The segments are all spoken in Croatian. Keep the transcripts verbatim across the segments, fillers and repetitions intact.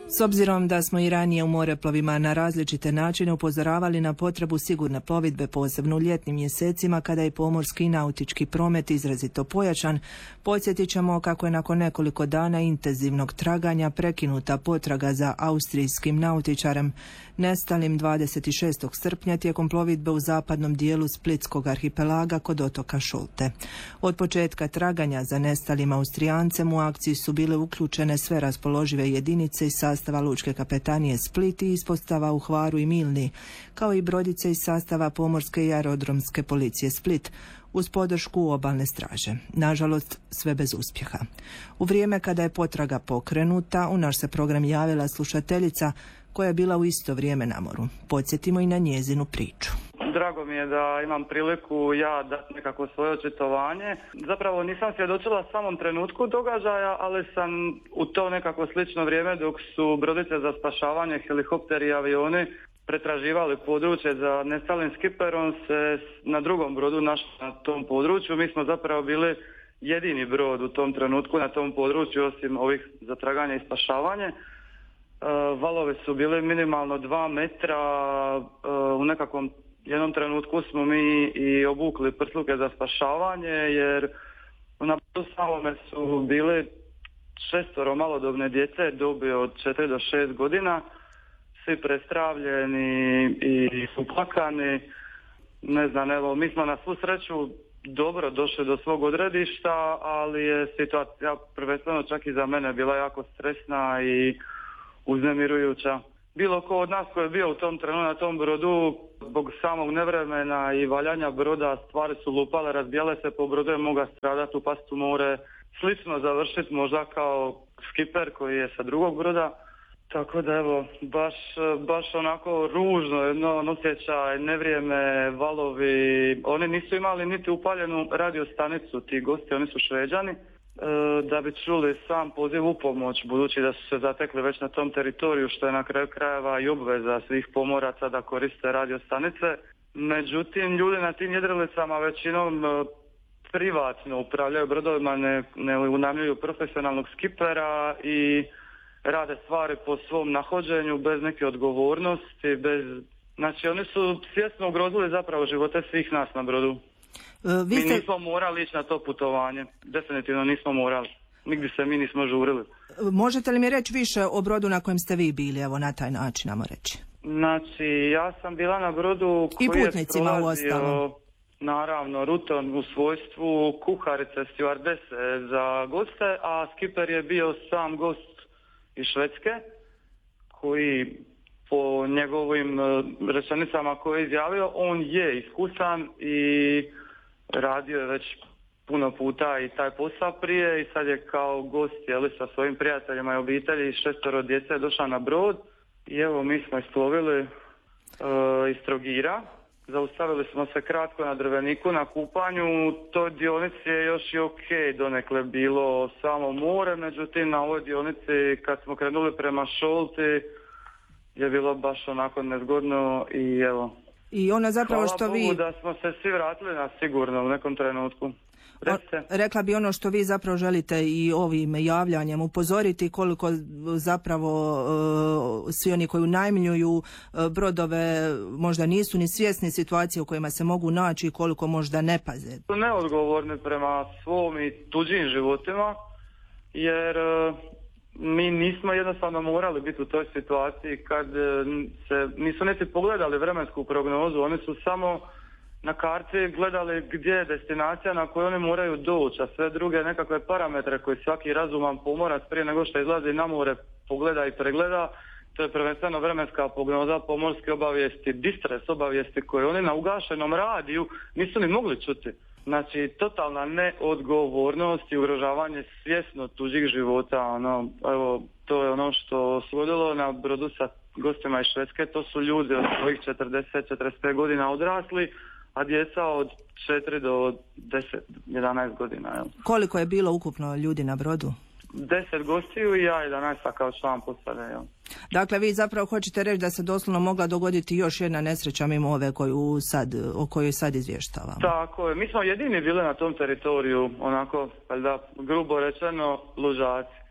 S obzirom da smo i ranije u moreplovima na različite načine upozoravali na potrebu sigurne plovidbe, posebno u ljetnim mjesecima kada je pomorski i nautički promet izrazito pojačan, podsjetit ćemo kako je nakon nekoliko dana intenzivnog traganja prekinuta potraga za austrijskim nautičarem nestalim dvadeset šestog srpnja tijekom plovidbe u zapadnom dijelu Splitskog arhipelaga kod otoka Šolte. Od početka traganja za nestalim Austrijancem u akciji su bile uključene sve raspoložive jedinice iz sastava Lučke kapetanije Split i ispostava u Hvaru i Milni, kao i brodice iz sastava pomorske i aerodromske policije Split, uz podršku obalne straže. Nažalost, sve bez uspjeha. U vrijeme kada je potraga pokrenuta, u naš se program javila slušateljica koja je bila u isto vrijeme na moru. Podsjetimo i na njezinu priču. Drago mi je da imam priliku ja dati nekako svoje očitovanje. Zapravo nisam svjedočila samom trenutku događaja, ali sam u to nekako slično vrijeme dok su brodice za spašavanje, helikopteri i avioni pretraživali područje za nestalim skiperom, se na drugom brodu našli na tom području. Mi smo zapravo bili jedini brod u tom trenutku na tom području, osim ovih za traganje i spašavanje. Uh, valovi su bili minimalno dva metra, uh, u nekakvom jednom trenutku smo mi i obukli prsluke za spašavanje, jer na brodu samome su bili šestoro malodobne djece dobi od četiri do šest godina, svi prestravljeni i uplakani. Ne znam, evo, mi smo na svu sreću dobro došli do svog odredišta, ali je situacija prvenstveno čak i za mene bila jako stresna i uznemirujuća. Bilo ko od nas koji je bio u tom trenutku na tom brodu, zbog samog nevremena i valjanja broda, stvari su lupale, razbijale se po brodu, je moga stradati, upasti u more, slično završiti možda kao skiper koji je sa drugog broda. Tako da evo, baš, baš onako ružno jedno osjećaj, nevrijeme, valovi. Oni nisu imali niti upaljenu radiostanicu, ti gosti, oni su Šveđani, da bi čuli sam poziv u pomoć, budući da su se zatekli već na tom teritoriju, što je na kraju krajeva i obveza svih pomoraca da koriste radiostanice. Međutim, ljudi na tim jedrilicama većinom privatno upravljaju brodovima, ne, ne unajmljuju profesionalnog skipera i rade stvari po svom nahođenju, bez neke odgovornosti, bez... Znači, oni su svjesno ugrozili zapravo živote svih nas na brodu. Vi ste... Mi nismo morali ići na to putovanje. Definitivno nismo morali. Nigdje se mi nismo žurili. Možete li mi reći više o brodu na kojem ste vi bili, evo na taj način, namo reći? Znači, ja sam bila na brodu koji I putnicima je prolazio, naravno, ruton u svojstvu kuharice, stjuardese za goste, a skiper je bio sam gost iz Švedske, koji po njegovim rečenicama koje je izjavio, on je iskusan i radio je već puno puta i taj posao prije i sad je kao gost, jeli, sa svojim prijateljima i obitelji i šestoro djece došao na brod i evo mi smo isplovili uh, iz Trogira. Zaustavili smo se kratko na Drveniku na kupanju. Toj dionici je još i ok donekle bilo samo more, međutim na ovoj dionici kad smo krenuli prema Šolti je bilo baš onako nezgodno i evo. I ona zapravo Hvala što Bogu vi... da smo se svi vratili na sigurno u nekom trenutku. Recite. Rekla bi ono što vi zapravo želite i ovim javljanjem upozoriti, koliko zapravo uh, svi oni koji unajmljuju uh, brodove možda nisu ni svjesni situacije u kojima se mogu naći i koliko možda ne paze. Su neodgovorni prema svom i tuđim životima, jer uh, mi nismo jednostavno morali biti u toj situaciji kad uh, se nisu niti pogledali vremensku prognozu, oni su samo na karti gledali gdje je destinacija na koju oni moraju doći, a sve druge nekakve parametre koje svaki razuman pomorac prije nego što izlazi na more pogleda i pregleda, to je prvenstveno vremenska prognoza, pomorske obavijesti, distres obavijesti koje oni na ugašenom radiju nisu ni mogli čuti. Znači, totalna neodgovornost i ugrožavanje svjesno tuđih života. Ono, evo, to je ono što svodilo na brodu sa gostima iz Švedske. To su ljudi od svojih četrdeset do četrdeset pet godina odrasli, a djeca od četiri do deset jedanaest godina. Jel? Koliko je bilo ukupno ljudi na brodu? deset gostiju i ja jedanaest kao član posade. Jel? Dakle, vi zapravo hoćete reći da se doslovno mogla dogoditi još jedna nesreća mimo ove koju sad, o kojoj sad izvještavamo. Tako je. Mi smo jedini bili na tom teritoriju, onako, da, grubo rečeno, lužaci.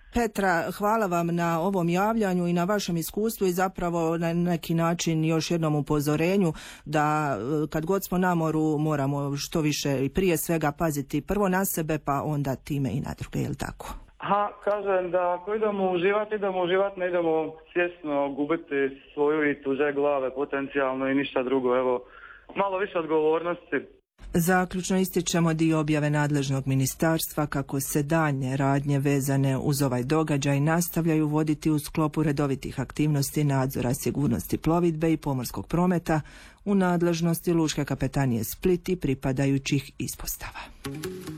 Petra, hvala vam na ovom javljanju i na vašem iskustvu i zapravo na neki način još jednom upozorenju da kad god smo na moru moramo što više i prije svega paziti prvo na sebe pa onda time i na druge, je li tako? Ha, kažem da ako idemo uživati, idemo uživati, ne idemo svjesno gubiti svoju i tuđe glave potencijalno i ništa drugo. Evo, malo više odgovornosti. Zaključno ističemo dio objave nadležnog ministarstva kako se daljnje radnje vezane uz ovaj događaj nastavljaju voditi u sklopu redovitih aktivnosti nadzora sigurnosti plovidbe i pomorskog prometa u nadležnosti Lučke kapetanije Split i pripadajućih ispostava.